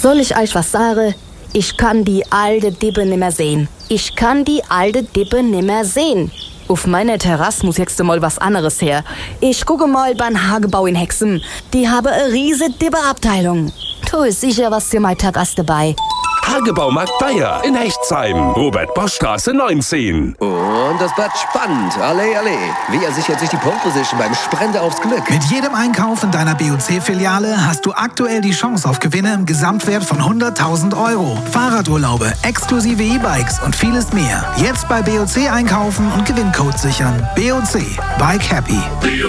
Soll ich euch was sagen? Ich kann die alte Dippe nimmer sehen. Auf meiner Terrasse muss jetzt mal was anderes her. Ich gucke mal beim Hagebau in Hexen. Die haben eine riesige Dippeabteilung. Du ist sicher was für mein Terrasse dabei. Hagebaumarkt Bayer in Hechtsheim. Robert-Bosch-Straße 19. Und das bleibt spannend. Alle. Wie er sichert sich die Pole-Position beim Sprint aufs Glück. Mit jedem Einkauf in deiner BOC-Filiale hast du aktuell die Chance auf Gewinne im Gesamtwert von 100.000 €. Fahrradurlaube, exklusive E-Bikes und vieles mehr. Jetzt bei BOC einkaufen und Gewinncode sichern. BOC. Bike Happy.